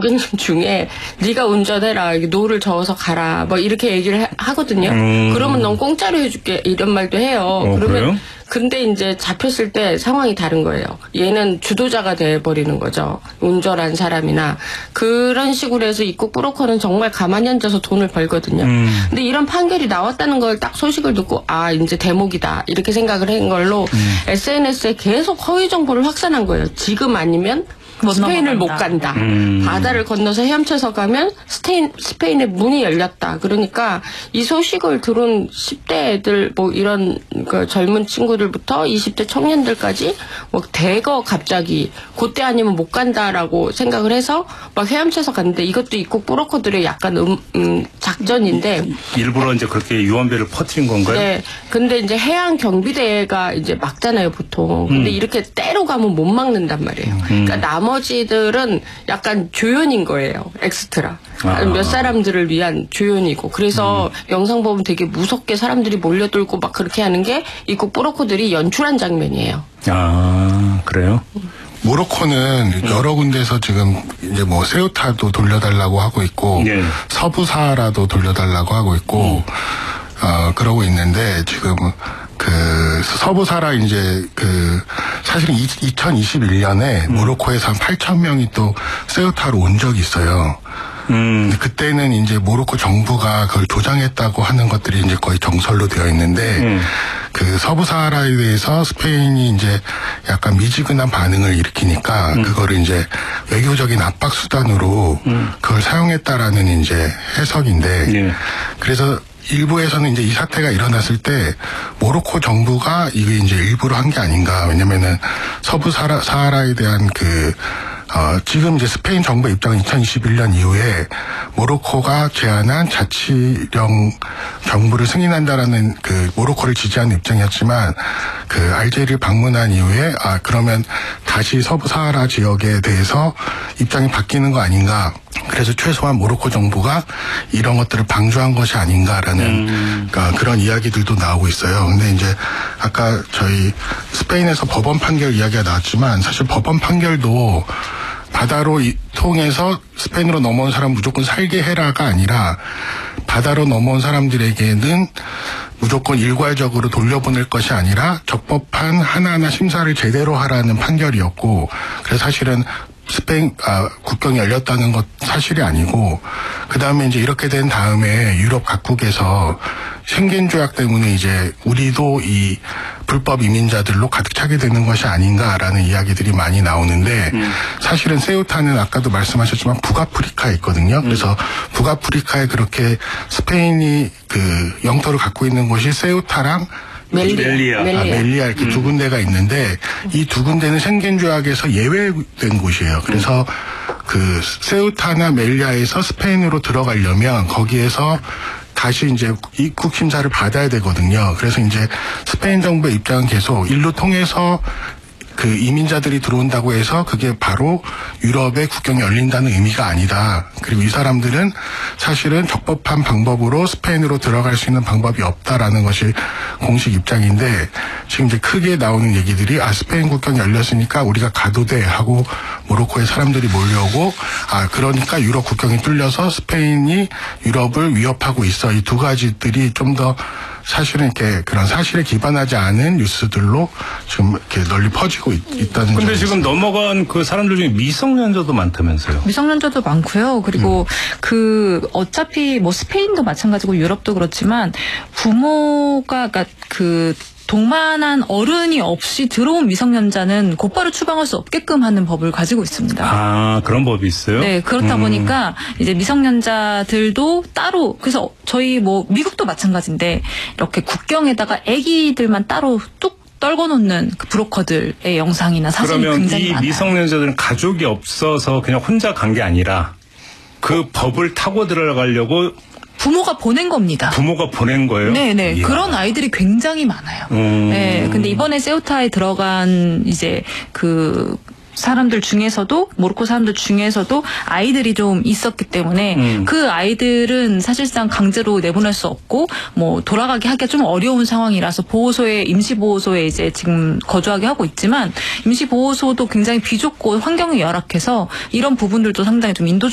고객님 중에 네가 운전해라, 노를 저어서 가라, 뭐 이렇게 얘기를 하거든요. 그러면 넌 공짜로 해줄게 이런 말도 해요. 그러면 그래요? 근데 이제 잡혔을 때 상황이 다른 거예요. 얘는 주도자가 돼버리는 거죠. 운전한 사람이나. 그런 식으로 해서 입국 브로커는 정말 가만히 앉아서 돈을 벌거든요. 근데 이런 판결이 나왔다는 걸 딱 소식을 듣고 아 이제 대목이다 이렇게 생각을 한 걸로 SNS에 계속 허위 정보를 확산한 거예요. 지금 아니면 스페인을 못 간다. 바다를 건너서 헤엄쳐서 가면 스페인의 문이 열렸다. 그러니까 이 소식을 들은 10대 애들 뭐 이런 그 젊은 친구들부터 20대 청년들까지 뭐 대거 갑자기 그때 아니면 못 간다라고 생각을 해서 막 헤엄쳐서 갔는데 이것도 입국 브로커들의 약간 작전인데 일부러 이제 그렇게 유언비를 퍼뜨린 건가요? 네. 근데 이제 해양 경비대가 이제 막잖아요, 보통. 근데 이렇게 때로 가면 못 막는단 말이에요. 그러니까 나머지들은 약간 조연인 거예요. 엑스트라. 몇 사람들을 위한 조연이고. 그래서 영상 보면 되게 무섭게 사람들이 몰려들고 막 그렇게 하는 게 입국 브로커들이 연출한 장면이에요. 아, 그래요? 모로코는 여러 군데에서 지금 이제 뭐 세우타도 돌려달라고 하고 있고 네. 서부 사하라도 돌려달라고 하고 있고 그러고 있는데 지금 그 서부 사하라 이제 그 사실은 2021년에 모로코에서 한 8,000명이 또 세우타로 온 적이 있어요. 근데 그때는 이제 모로코 정부가 그걸 조장했다고 하는 것들이 이제 거의 정설로 되어 있는데 그 서부 사하라에 대해서 스페인이 이제 약간 미지근한 반응을 일으키니까 그거를 이제 외교적인 압박 수단으로 그걸 사용했다라는 이제 해석인데 그래서 일부에서는 이제 이 사태가 일어났을 때 모로코 정부가 이게 이제 일부러 한 게 아닌가. 왜냐면은 서부 사하라에 대한 지금 이제 스페인 정부 입장은 2021년 이후에 모로코가 제안한 자치령 정부를 승인한다라는 그 모로코를 지지하는 입장이었지만 그 알제리를 방문한 이후에 그러면 다시 서부 사하라 지역에 대해서 입장이 바뀌는 거 아닌가. 그래서 최소한 모로코 정부가 이런 것들을 방조한 것이 아닌가라는 그런 이야기들도 나오고 있어요. 근데 이제 아까 저희 스페인에서 법원 판결 이야기가 나왔지만 사실 법원 판결도 바다로 통해서 스페인으로 넘어온 사람 무조건 살게 해라가 아니라 바다로 넘어온 사람들에게는 무조건 일괄적으로 돌려보낼 것이 아니라 적법한 하나하나 심사를 제대로 하라는 판결이었고 그래서 사실은 스페인 국경이 열렸다는 것 사실이 아니고 그다음에 이제 이렇게 된 다음에 유럽 각국에서 쉥겐 조약 때문에 이제 우리도 이 불법 이민자들로 가득 차게 되는 것이 아닌가라는 이야기들이 많이 나오는데 사실은 세우타는 아까도 말씀하셨지만 북아프리카에 있거든요. 그래서 북아프리카에 그렇게 스페인이 그 영토를 갖고 있는 곳이 세우타랑 멜리아 이렇게 두 군데가 있는데 이 두 군데는 쉥겐 조약에서 예외된 곳이에요. 그래서 그 세우타나 멜리아에서 스페인으로 들어가려면 거기에서 다시 이제 입국 심사를 받아야 되거든요. 그래서 이제 스페인 정부의 입장은 계속 일로 통해서 그 이민자들이 들어온다고 해서 그게 바로 유럽의 국경이 열린다는 의미가 아니다. 그리고 이 사람들은 사실은 적법한 방법으로 스페인으로 들어갈 수 있는 방법이 없다라는 것이 공식 입장인데 지금 이제 크게 나오는 얘기들이 스페인 국경이 열렸으니까 우리가 가도 돼 하고 모로코에 사람들이 몰려오고 그러니까 유럽 국경이 뚫려서 스페인이 유럽을 위협하고 있어. 이 두 가지들이 좀 더 사실은 이렇게 그런 사실에 기반하지 않은 뉴스들로 지금 이렇게 널리 퍼지고 있다는. 근데 지금 넘어간 그 사람들 중에 미성년자도 많다면서요? 미성년자도 많고요. 그리고 어차피 뭐 스페인도 마찬가지고 유럽도 그렇지만 부모가 동반한 어른이 없이 들어온 미성년자는 곧바로 추방할 수 없게끔 하는 법을 가지고 있습니다. 그런 법이 있어요? 네, 그렇다 보니까 이제 미성년자들도 따로 그래서 저희 뭐 미국도 마찬가지인데 이렇게 국경에다가 아기들만 따로 뚝 떨궈 놓는 그 브로커들의 영상이나 사진이 굉장히 많아요. 그러면 이 미성년자들은 가족이 없어서 그냥 혼자 간 게 아니라 그 법을 타고 들어가려고 부모가 보낸 겁니다. 부모가 보낸 거예요? 네네. 이야. 그런 아이들이 굉장히 많아요. 네. 근데 이번에 세우타에 들어간 이제 사람들 중에서도 모로코 사람들 중에서도 아이들이 좀 있었기 때문에 그 아이들은 사실상 강제로 내보낼 수 없고 뭐 돌아가게 하기가 좀 어려운 상황이라서 임시 보호소에 이제 지금 거주하게 하고 있지만 임시 보호소도 굉장히 비좁고 환경이 열악해서 이런 부분들도 상당히 좀